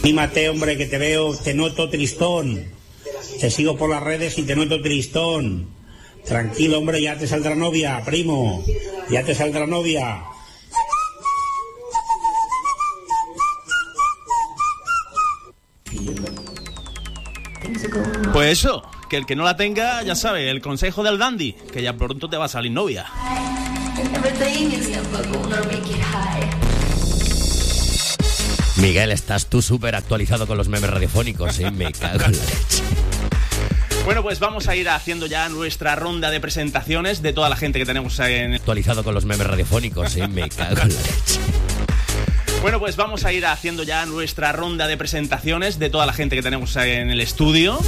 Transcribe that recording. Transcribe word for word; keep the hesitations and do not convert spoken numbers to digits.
Anímate, hombre, que te veo, te noto tristón. Te sigo por las redes y te noto tristón. Tranquilo, hombre, ya te saldrá novia, primo. Ya te saldrá novia. Pues eso, que el que no la tenga, ya sabe, el consejo del dandy, que ya pronto te va a salir novia. Miguel, estás tú súper actualizado con los memes radiofónicos, ¿eh? Me cago en la leche. Bueno, pues vamos a ir haciendo ya nuestra ronda de presentaciones de toda la gente que tenemos en... Actualizado con los memes radiofónicos, ¿eh? Me cago en la leche. Bueno, pues vamos a ir haciendo ya nuestra ronda de presentaciones de toda la gente que tenemos en el estudio.